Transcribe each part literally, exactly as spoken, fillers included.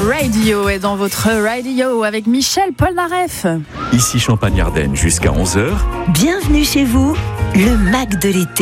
Radio est dans votre radio avec Michel Polnareff. Ici Champagne-Ardenne jusqu'à onze heures. Bienvenue chez vous, le Mac de l'été.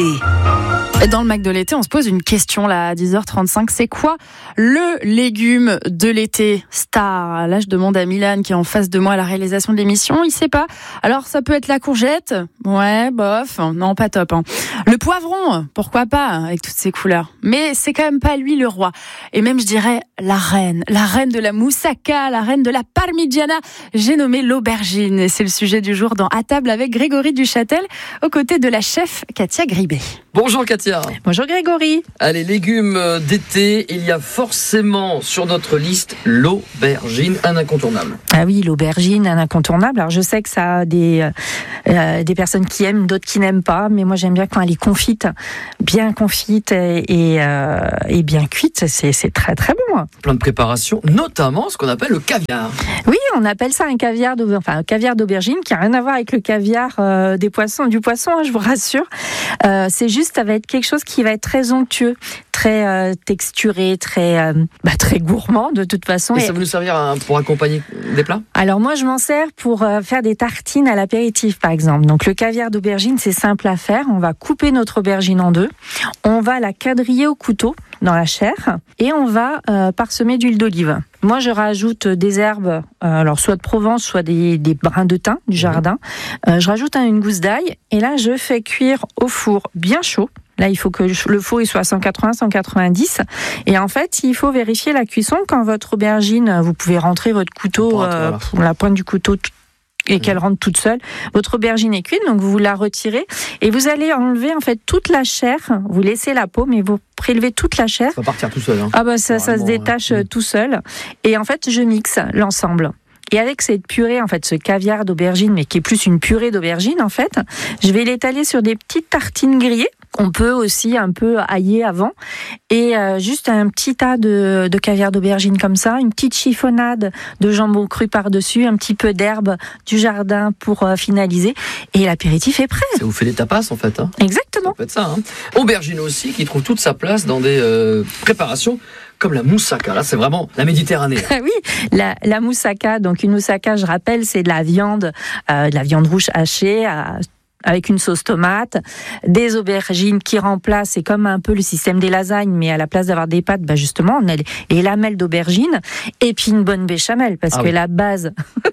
Et dans le Mac de l'été, on se pose une question là à dix heures trente-cinq. C'est quoi le légume de l'été star? Là, je demande à Milan qui est en face de moi à la réalisation de l'émission. Il sait pas. Alors, ça peut être la courgette. Ouais, bof. Non, pas top. Hein. Le poivron, pourquoi pas, avec toutes ces couleurs. Mais c'est quand même pas lui le roi. Et même, je dirais, la reine. La reine de la moussaka, la reine de la parmigiana. J'ai nommé l'aubergine. Et c'est le sujet du jour dans À table avec Grégory Duchâtel, aux côtés de la chef Katia Gribet. Bonjour Katia. Bonjour Grégory. Allez, légumes d'été, il y a forcément sur notre liste l'aubergine, un incontournable. Ah oui, l'aubergine, un incontournable. Alors je sais que ça a des, euh, des personnes qui aiment, d'autres qui n'aiment pas, mais moi j'aime bien quand elle est confite, bien confite et, et, euh, et bien cuite, c'est, c'est très très bon. Plein de préparations, notamment ce qu'on appelle le caviar. Oui, on appelle ça un caviar d'aubergine, enfin un caviar d'aubergine qui n'a rien à voir avec le caviar euh, des poissons, du poisson, hein, je vous rassure. Euh, c'est juste, ça va être quelque chose qui va être très onctueux, très euh, texturé, très euh, bah, très gourmand de toute façon. Et, et ça va nous servir hein, pour accompagner des plats ? Alors moi je m'en sers pour euh, faire des tartines à l'apéritif par exemple. Donc le caviar d'aubergine, c'est simple à faire. On va couper notre aubergine en deux, on va la quadriller au couteau dans la chair et on va euh, parsemer d'huile d'olive. Moi, je rajoute des herbes, euh, alors soit de Provence, soit des, des brins de thym du jardin. Euh, je rajoute une gousse d'ail et là, je fais cuire au four bien chaud. Là, il faut que le four il soit à cent quatre-vingts à cent quatre-vingt-dix. Et en fait, il faut vérifier la cuisson. Quand votre aubergine, vous pouvez rentrer votre couteau, euh, pour la pointe du couteau et qu'elle rentre toute seule. Votre aubergine est cuite, donc vous la retirez et vous allez enlever en fait toute la chair. Vous laissez la peau, mais vous prélevez toute la chair. Ça va partir tout seul. Hein. Ah bah ça, ça se détache euh, tout seul. Et en fait, je mixe l'ensemble. Et avec cette purée, en fait, ce caviar d'aubergine, mais qui est plus une purée d'aubergine, en fait, je vais l'étaler sur des petites tartines grillées. On peut aussi un peu ailler avant. Et euh, juste un petit tas de, de caviar d'aubergine comme ça, une petite chiffonnade de jambon cru par-dessus, un petit peu d'herbe du jardin pour euh, finaliser. Et l'apéritif est prêt. Ça vous fait des tapas, en fait. Hein. Exactement. Ça peut être ça. Hein. Aubergine aussi, qui trouve toute sa place dans des euh, préparations comme la moussaka. Là, c'est vraiment la Méditerranée. Oui, la, la moussaka. Donc, une moussaka, je rappelle, c'est de la viande, euh, de la viande rouge hachée, à avec une sauce tomate, des aubergines qui remplacent, c'est comme un peu le système des lasagnes, mais à la place d'avoir des pâtes, bah justement, on a les lamelles d'aubergine, et puis une bonne béchamel, parce ah que oui. La base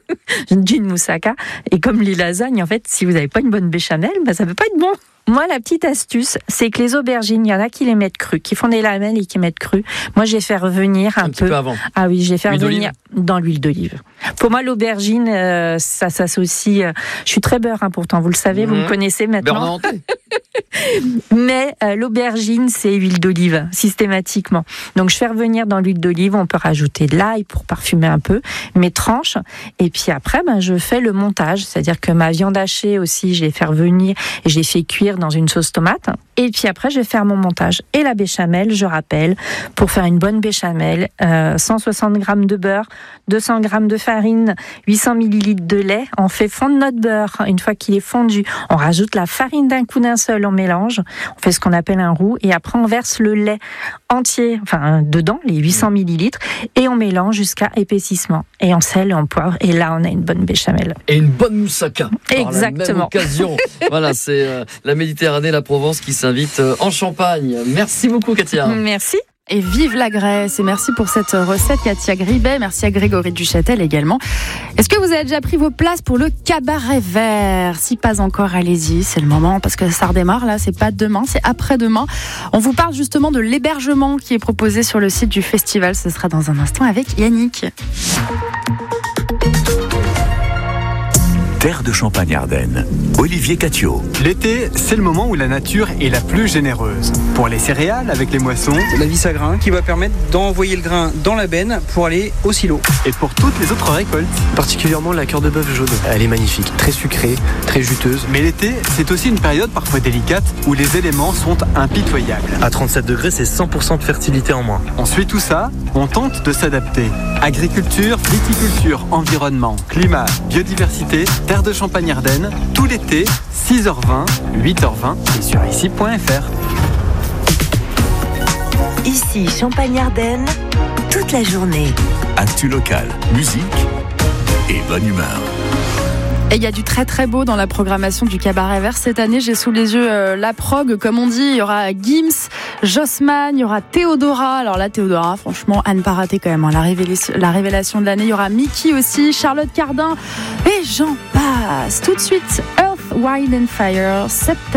d'une moussaka, et comme les lasagnes, en fait, si vous n'avez pas une bonne béchamel, bah ça ne peut pas être bon. Moi, la petite astuce, c'est que les aubergines, il y en a qui les mettent crues, qui font des lamelles et qui mettent crues. Moi, je vais faire revenir un, un peu. petit peu avant. Ah oui, je vais faire l'huile venir d'olive. Dans l'huile d'olive. Pour moi, l'aubergine, euh, ça s'associe. Euh, je suis très beurre, hein, pourtant, vous le savez, mmh. vous me connaissez maintenant. Mais euh, l'aubergine, c'est huile d'olive, systématiquement. Donc, je fais revenir dans l'huile d'olive. On peut rajouter de l'ail pour parfumer un peu mes tranches. Et puis après, ben, je fais le montage, c'est-à-dire que ma viande hachée aussi, je les fais revenir et je les fais cuire dans une sauce tomate. Et puis après, je vais faire mon montage. Et la béchamel, je rappelle, pour faire une bonne béchamel, euh, cent soixante grammes de beurre, deux cents grammes de farine, huit cents millilitres de lait. On fait fondre notre beurre. Une fois qu'il est fondu, on rajoute la farine d'un coup d'un seul, on mélange. On fait ce qu'on appelle un roux. Et après, on verse le lait entier, enfin, dedans, les huit cents millilitres, et on mélange jusqu'à épaississement. Et on sel et on poivre. Et là, on a une bonne béchamel. Et une bonne moussaka. Exactement. Par la même occasion. Voilà, c'est euh, la Méditerranée, la Provence qui s'invite euh, en Champagne. Merci beaucoup, Katia. Merci. Et vive la Grèce. Et merci pour cette recette, Katia Gribet. Merci à Grégory Duchâtel également. Est-ce que vous avez déjà pris vos places pour le cabaret vert? Si pas encore, allez-y. C'est le moment parce que ça redémarre là. C'est pas demain, c'est après-demain. On vous parle justement de l'hébergement qui est proposé sur le site du festival. Ce sera dans un instant avec Yannick. Terre de Champagne-Ardenne. Olivier Catio. L'été, c'est le moment où la nature est la plus généreuse. Pour les céréales, avec les moissons. La vis à grain qui va permettre d'envoyer le grain dans la benne pour aller au silo. Et pour toutes les autres récoltes. Particulièrement la cœur de bœuf jaune. Elle est magnifique, très sucrée, très juteuse. Mais l'été, c'est aussi une période parfois délicate où les éléments sont impitoyables. À trente-sept degrés, c'est cent pour cent de fertilité en moins. On suit tout ça, on tente de s'adapter. Agriculture, viticulture, environnement, climat, biodiversité, terre de Champagne-Ardenne, tout l'été, six heures vingt, huit heures vingt et sur ici point f r. Ici Champagne-Ardenne, toute la journée. À actu locale, musique et bonne humeur. Et il y a du très très beau dans la programmation du Cabaret Vert cette année. J'ai sous les yeux euh, la prog, comme on dit. Il y aura Gims, Jossman, il y aura Théodora. Alors là, Théodora, franchement, à ne pas rater quand même. Hein, la, révélation, la révélation de l'année. Il y aura Mickey aussi, Charlotte Cardin et j'en passe. Tout de suite, Earth, Wind and Fire.